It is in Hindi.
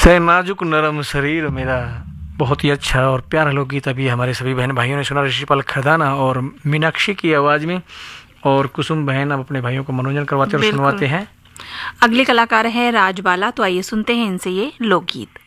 से नाजुक नरम शरीर मेरा, बहुत ही अच्छा और प्यारा लोकगीत अभी हमारे सभी बहन भाइयों ने सुना, ऋषिपाल खरदाना और मीनाक्षी की आवाज़ में। और कुसुम बहन अब अपने भाइयों को मनोरंजन करवाते और बिल्कुल। सुनवाते हैं। अगले कलाकार हैं राजबाला, तो आइए सुनते हैं इनसे ये लोकगीत।